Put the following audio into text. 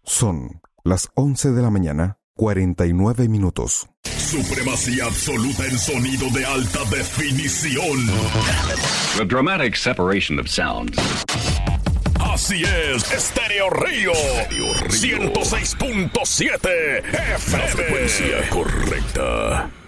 Son las 11 de la mañana, 49 minutos. Supremacía absoluta en sonido de alta definición. The dramatic separation of sounds. Así es, Estéreo Río. 106.7 FM. La frecuencia correcta.